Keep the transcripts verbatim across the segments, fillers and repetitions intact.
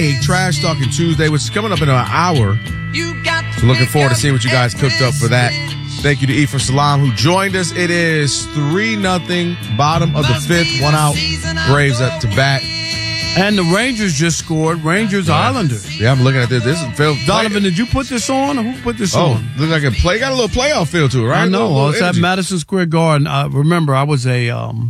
a Trash Talking Tuesday, which is coming up in an hour. So looking forward to seeing what you guys cooked up for that. Thank you to Ephraim Salam, who joined us. It is three nothing, bottom of the fifth, one out. Braves up to bat. And the Rangers just scored. Rangers, yeah. Islanders. Yeah, I'm looking at this. This is Phil. Donovan, did you put this on? Or who put this oh, on? Look like a play. Got a little playoff feel to it, right? I know. Little, well, little it's energy. at Madison Square Garden. Uh, remember, I was a um,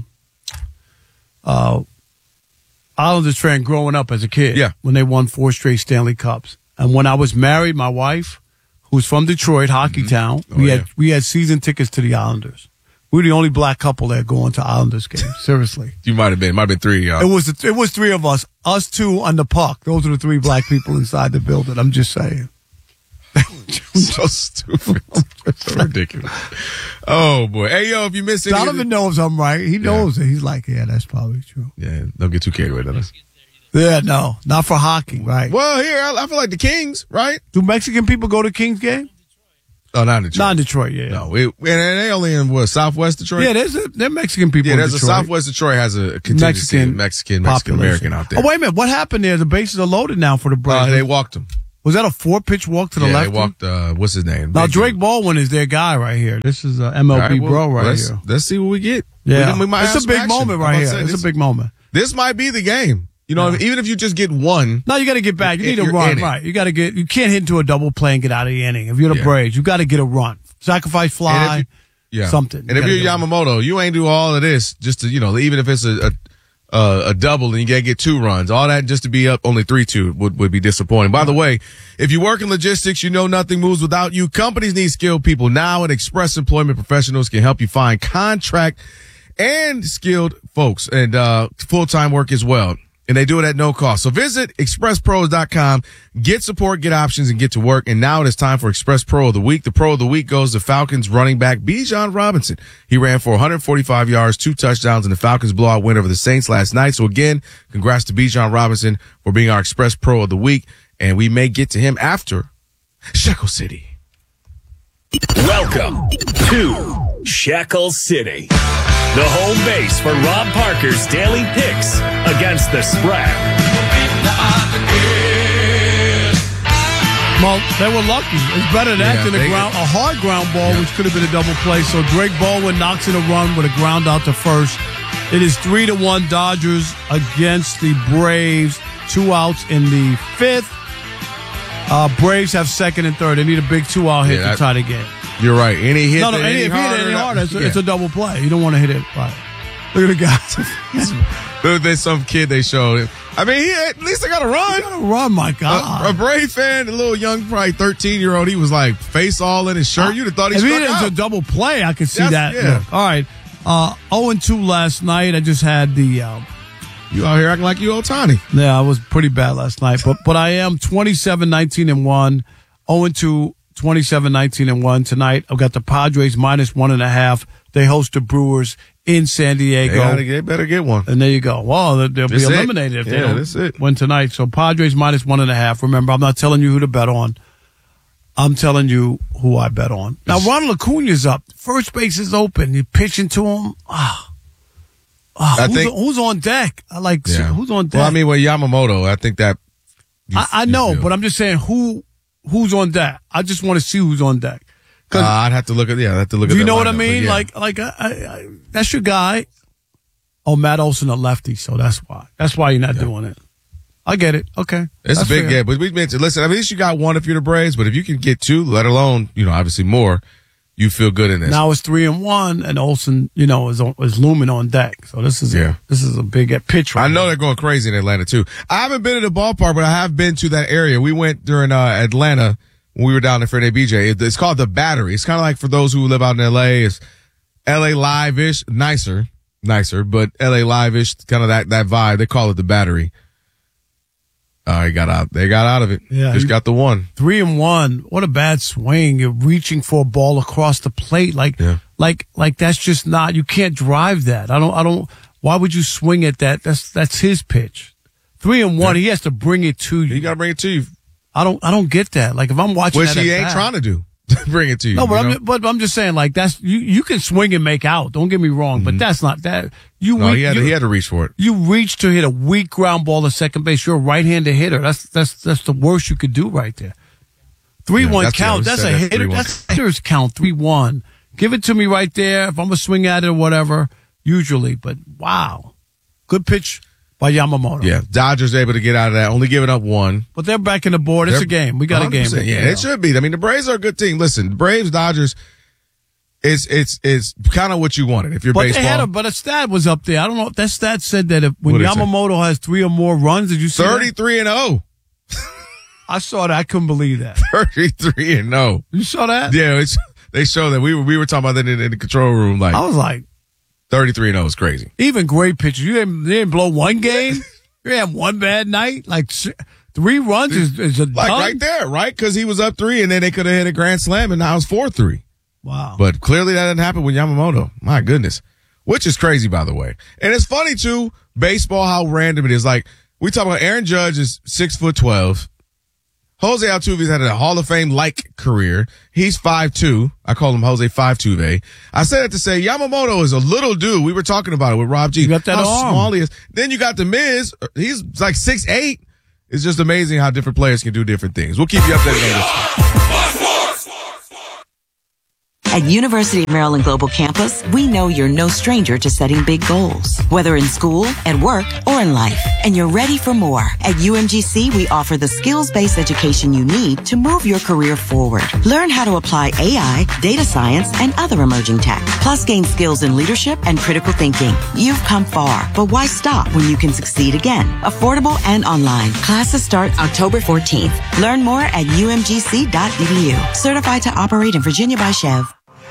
uh, Islanders fan growing up as a kid. Yeah. When they won four straight Stanley Cups. And when I was married, my wife, who's from Detroit, Hockey mm-hmm. Town, oh, we had yeah. we had season tickets to the Islanders. We were the only black couple that going to Islanders games. Seriously, you might have been. Might have been three of y'all. It was the, it was three of us. Us two on the puck. Those are the three black people inside the building. I'm just saying. So stupid. So ridiculous. Oh boy. Hey yo, if you missed it, Donovan knows I'm right. He knows yeah. it. He's like, yeah, that's probably true. Yeah, don't get too carried away with us. Yeah, no, not for hockey, right? Well, here I, I feel like the Kings, right? Do Mexican people go to Kings game? Oh, not in Detroit. Not in Detroit, yeah. No, it, and they only in what, Southwest Detroit? Yeah, there's a, there Mexican people. Yeah, there's in a Detroit. Southwest Detroit has a contingency Mexican, Mexican, Mexican American out there. Oh, wait a minute, what happened there? The bases are loaded now for the Braves. Uh, they walked him. Was that a four pitch walk to the yeah, left? They walked. Uh, what's his name? Now Big Drake dude. Baldwin is their guy right here. This is a M L B right, well, bro right let's, here. Let's see what we get. Yeah, we, we might it's a big moment right here. It's this, a big moment. This might be the game. You know, yeah. even if you just get one. No, you got to get back. You need a You're run, right? You got to get. You can't hit into a double play and get out of the inning. If you're the yeah. Braves, you got to get a run, sacrifice fly, you, yeah. something. And you if you're Yamamoto, you ain't do all of this just to, you know, even if it's a a, a, a double and you got to get two runs, all that just to be up only three two would would be disappointing. By the way, if you work in logistics, you know nothing moves without you. Companies need skilled people now, and Express Employment Professionals can help you find contract and skilled folks and uh full time work as well. And they do it at no cost. So visit express pros dot com, get support, get options, and get to work. And now it is time for Express Pro of the Week. The Pro of the Week goes to Falcons running back Bijan Robinson. He ran for one hundred forty-five yards, two touchdowns, and the Falcons blowout win over the Saints last night. So again, congrats to Bijan Robinson for being our Express Pro of the Week. And we may get to him after Shekel City. Welcome to Shekel City, the home base for Rob Parker's daily picks against the spread. Well, they were lucky. It's better than that yeah, than a ground, a hard ground ball, yeah. which could have been a double play. So Drake Baldwin knocks in a run with a ground out to first. It is three to one Dodgers against the Braves. Two outs in the fifth. Uh, Braves have second and third. They need a big two out hit yeah, to tie the game. You're right. Any hit no, no, any, any, if he hit it any harder, it's, yeah. it's a double play. You don't want to hit it right. Look at the guy. There's some kid they showed. I mean, he at least I got to run. Got to run, my God. A, a Brave fan, a little young, probably thirteen year old. He was like face all in his shirt. You'd have thought he if struck he out. If a double play, I could see That's, that. Yeah. Look, all right. Uh, oh and two last night. I just had the. Uh, You out here acting like you Ohtani. Yeah, I was pretty bad last night, but but I am twenty-seven, nineteen, and one. oh and two, twenty-seven, nineteen, and one tonight. I've got the Padres minus one and a half. They host the Brewers in San Diego. They, gotta, they better get one. And there you go. Well, they'll, they'll be eliminated it. if yeah, they don't that's it. win tonight. So Padres minus one and a half. Remember, I'm not telling you who to bet on. I'm telling you who I bet on. Now, Ronald Acuna's up. First base is open. You're pitching to him. Ah. Oh, I who's, think, who's on deck? I like yeah. who's on deck. Well, I mean, with Yamamoto, I think that. You, I, I know, but I'm just saying who who's on deck. I just want to see who's on deck. Uh, I'd have to look at yeah, I'd have to look do at. You that know what I lineup, mean? yeah. Like like I, I, I, that's your guy. Oh, Matt Olson, a lefty, so that's why. That's why you're not yeah. doing it. I get it. Okay, it's that's a big fair. game. But we mentioned, listen, at least you got one if you're the Braves, but if you can get two, let alone you know obviously more. You feel good in this. Now it's three and one, and Olsen, you know, is on, is looming on deck. So this is yeah. a, this is a big pitch. Right I know now. they're going crazy in Atlanta too. I haven't been to the ballpark, but I have been to that area. We went during uh, Atlanta when we were down there for B J. It, it's called the Battery. It's kind of like for those who live out in L A. It's L A Live-ish, nicer, nicer, but L A Live-ish, kind of that that vibe. They call it the Battery. Uh, he got out. They got out of it. Yeah, just got the one. Three and one. What a bad swing! You're reaching for a ball across the plate, like, yeah. like, like that's just not. You can't drive that. I don't. I don't. Why would you swing at that? That's that's his pitch. Three and one. Yeah. He has to bring it to you. You got to bring it to you. I don't. I don't get that. Like if I'm watching, which that he at ain't bat, trying to do. bring it to you. No, but, you know? I'm, but I'm just saying, like, that's, you, you can swing and make out. Don't get me wrong, but that's not that. You, No, re- he had, you, he had to reach for it. you reach to hit a weak ground ball to second base. You're a right-handed hitter. That's, that's, that's the worst you could do right there. three one Yeah, count. that's That's it. a That's hitter. three one. That's a hitter's count. three one. Give it to me right there. If I'm going to swing at it or whatever, usually. But wow. Good pitch by Yamamoto. Yeah, Dodgers able to get out of that, only giving up one. But they're back in the board. It's They're a game. We got a game. one hundred percent. Yeah, You know. it should be. I mean, the Braves are a good team. Listen, the Braves, Dodgers, it's it's it's kind of what you wanted. If you're But baseball, they had a, but a stat was up there. I don't know if that stat said that if when What did it say? Yamamoto has three or more runs, did you see that? thirty-three and oh. I saw that. I couldn't believe that. thirty-three and oh. You saw that? Yeah, it's, they show that we were we were talking about that in, in the control room. Like I was like, thirty-three and oh is crazy. even great pitchers. You didn't, they didn't blow one game. You didn't have one bad night. Like s- three runs is, is a Like done? right there, right? Because he was up three, and then they could have hit a grand slam, and now it's four three. Wow. But clearly that didn't happen with Yamamoto. My goodness. Which is crazy, by the way. And it's funny, too, baseball, how random it is. Like, we talk about Aaron Judge is six foot twelve. Jose Altuve's had a Hall of Fame-like career. He's five two. I call him Jose five two. I said it to say Yamamoto is a little dude. We were talking about it with Rob G. You got that how arm. small he is. Then you got The Miz. He's like six eight. It's just amazing how different players can do different things. We'll keep you updated on this. At University of Maryland Global Campus, we know you're no stranger to setting big goals, whether in school, at work, or in life. And you're ready for more. At U M G C, we offer the skills-based education you need to move your career forward. Learn how to apply A I, data science, and other emerging tech. Plus, gain skills in leadership and critical thinking. You've come far, but why stop when you can succeed again? Affordable and online. Classes start October fourteenth. Learn more at U M G C dot E D U. Certified to operate in Virginia by Chev.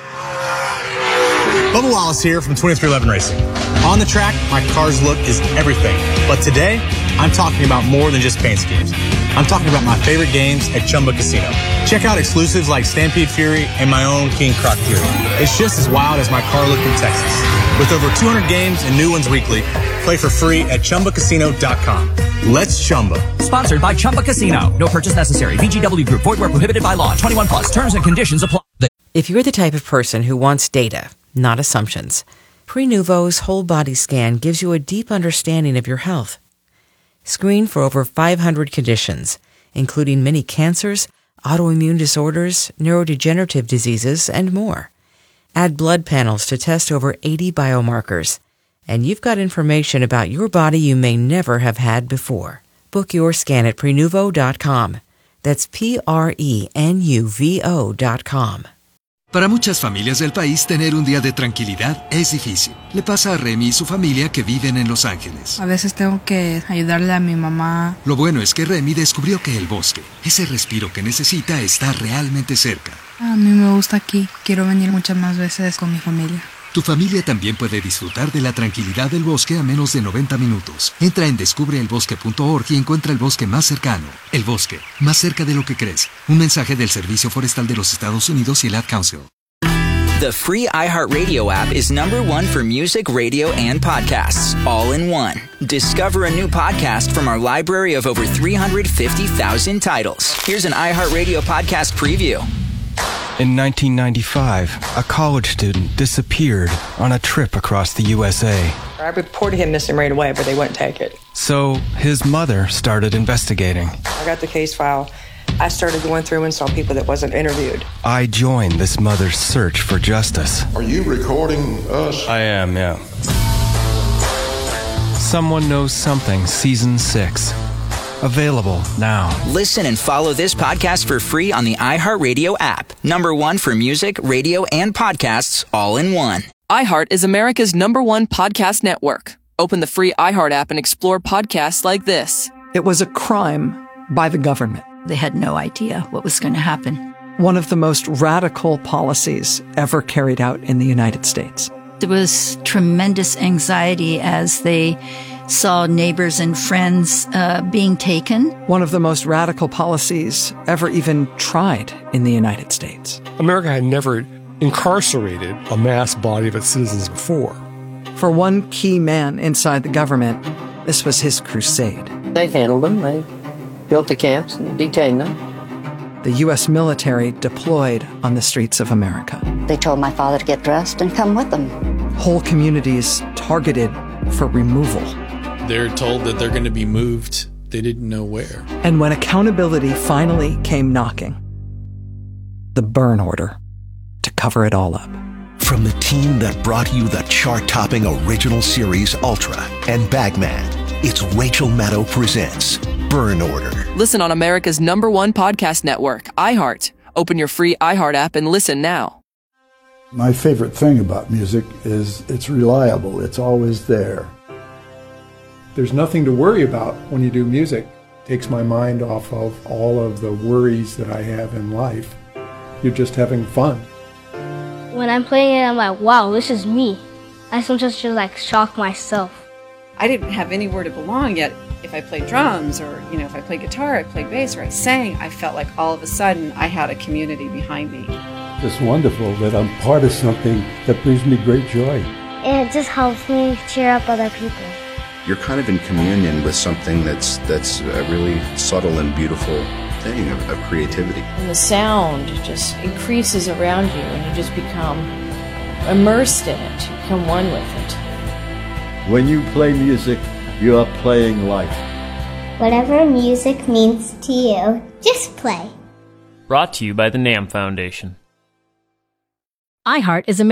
Bubba Wallace here from twenty-three eleven Racing. On the track, my car's look is everything. But today, I'm talking about more than just paint schemes. I'm talking about my favorite games at Chumba Casino. Check out exclusives like Stampede Fury and my own King Croc Fury. It's just as wild as my car look in Texas. With over two hundred games and new ones weekly, play for free at Chumba Casino dot com. Let's Chumba. Sponsored by Chumba Casino. No purchase necessary. V G W Group. Void where prohibited by law. twenty-one plus. Terms and conditions apply. If you're the type of person who wants data, not assumptions, Prenuvo's whole body scan gives you a deep understanding of your health. Screen for over five hundred conditions, including many cancers, autoimmune disorders, neurodegenerative diseases, and more. Add blood panels to test over eighty biomarkers, and you've got information about your body you may never have had before. Book your scan at Prenuvo dot com. That's P R E N U V O dot com. Para muchas familias del país, tener un día de tranquilidad es difícil. Le pasa a Remy y su familia que viven en Los Ángeles. A veces tengo que ayudarle a mi mamá. Lo bueno es que Remy descubrió que el bosque, ese respiro que necesita, está realmente cerca. A mí me gusta aquí. Quiero venir muchas más veces con mi familia. Tu familia también puede disfrutar de la tranquilidad del bosque a menos de noventa minutos. Entra en descubre el bosque punto org y encuentra el bosque más cercano. El bosque, más cerca de lo que crees. Un mensaje del Servicio Forestal de los Estados Unidos y el Ad Council. The free iHeartRadio app is number one for music, radio, and podcasts, all in one. Discover a new podcast from our library of over three hundred fifty thousand titles. Here's an iHeartRadio podcast preview. In nineteen ninety-five, a college student disappeared on a trip across the U S A. I reported him missing right away, but they wouldn't take it. So his mother started investigating. I got the case file. I started going through and saw people that wasn't interviewed. I joined this mother's search for justice. Are you recording us? I am, yeah. Someone Knows Something, Season six. Available now. Listen and follow this podcast for free on the iHeartRadio app. Number one for music, radio, and podcasts, all in one. iHeart is America's number one podcast network. Open the free iHeart app and explore podcasts like this. It was a crime by the government. They had no idea what was going to happen. One of the most radical policies ever carried out in the United States. There was tremendous anxiety as they saw neighbors and friends uh, being taken. One of the most radical policies ever even tried in the United States. America had never incarcerated a mass body of its citizens before. For one key man inside the government, this was his crusade. They handled them. They built the camps and detained them. the U S military deployed on the streets of America. They told my father to get dressed and come with them. Whole communities targeted for removal. They're told that they're going to be moved. They didn't know where. And when accountability finally came knocking, the burn order to cover it all up. From the team that brought you the chart-topping original series Ultra and Bagman, it's Rachel Maddow presents Burn Order. Listen on America's number one podcast network, iHeart. Open your free iHeart app and listen now. My favorite thing about music is it's reliable. It's always there. There's nothing to worry about when you do music. It takes my mind off of all of the worries that I have in life. You're just having fun. When I'm playing it, I'm like, wow, this is me. I sometimes just like shock myself. I didn't have anywhere to belong yet. If I played drums or, you know, if I played guitar, I played bass, or I sang, I felt like all of a sudden I had a community behind me. It's wonderful that I'm part of something that brings me great joy. And it just helps me cheer up other people. You're kind of in communion with something that's that's a really subtle and beautiful thing of, of creativity. And the sound just increases around you and you just become immersed in it. You become one with it. When you play music, you are playing life. Whatever music means to you, just play. Brought to you by the NAMM Foundation. iHeart is